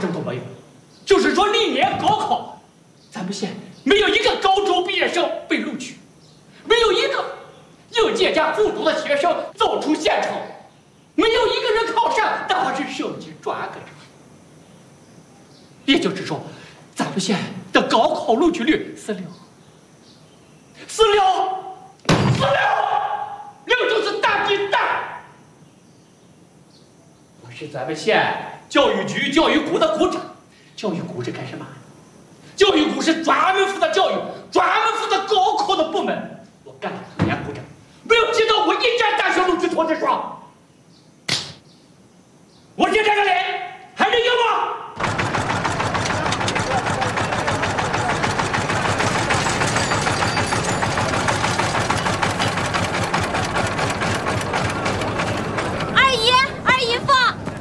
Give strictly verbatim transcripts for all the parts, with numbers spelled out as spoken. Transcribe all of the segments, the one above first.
证都没有。就是说，历年高考，咱们县没有一个高中毕业生被录取，没有一个应届加复读的学生走出县城，没有一个人考上，哪怕是省级专科生。也就是说，咱们县的高考录取率是六，是六，是六，六就是大鸡蛋。我是咱们县教育局教育股的股长，教育股是干什么？教育股是专门负责教育、专门负责高考的部门。我干了四年股长，没有接到过一张大学录取通知书。我就这个脸，还能赢吗？ 二姨，二姨夫，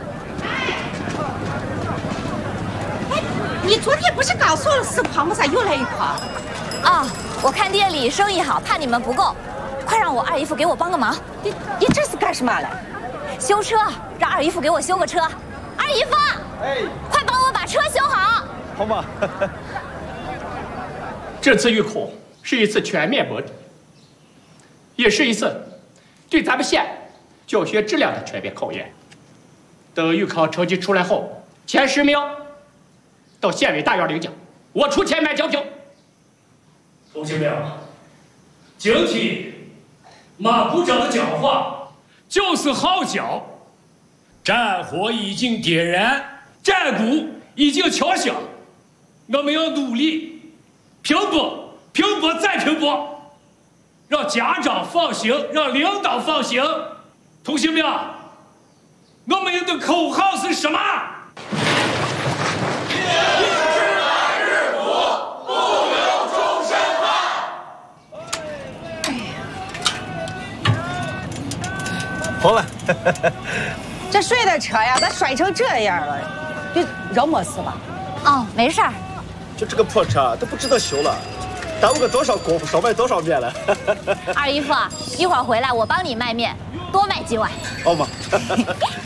哎，你昨天不是告诉了四胖，为啥又来一筐？ 啊，我看店里生意好，怕你们不够，快让我二姨夫给我帮个忙。 你你这是干什么嘞？ 修车，让二姨夫给我修个车。二姨夫，哎，快帮我把车修好。 好嘛。 这次预考是一次全面摸底，也是一次对咱们县教学质量的全面考验。等预考成绩出来后，前十名到县委大院领奖，我出钱买奖品。 同学们，今天马部长的讲话就是号角，战火已经点燃，战鼓已经敲响，我们要努力拼搏，拼搏再拼搏，让家长放心，让领导放心。同学们，我们的口号是什么？ 好了， 这谁的车呀？咋摔成这样了？你惹没事吧？ 哦，没事儿。 就这个破车都不值得修了，耽误个多少功夫，少卖多少面了。 二姨夫，一会儿回来我帮你卖面，多卖几碗。 好嘛。